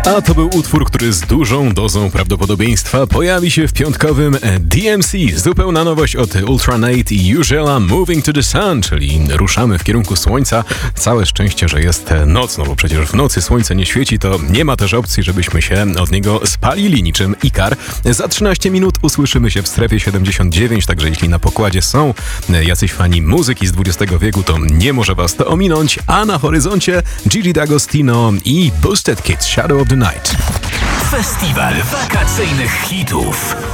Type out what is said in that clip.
A to był utwór, który z dużą dozą prawdopodobieństwa pojawi się w piątkowym DMC. Zupełna nowość od Ultranate i Usuala, Moving to the Sun, czyli ruszamy w kierunku słońca. Całe szczęście, że jest noc, no bo przecież w nocy słońce nie świeci, to nie ma też opcji, żebyśmy się od niego spalili niczym Ikar. Za 13 minut usłyszymy się w strefie 79, także jeśli na pokładzie są jacyś fani muzyki z XX wieku, to nie może was to ominąć, a na horyzoncie Gigi D'Agostino i Boosted Kids, Shadow of the Night. Festiwal wakacyjnych hitów.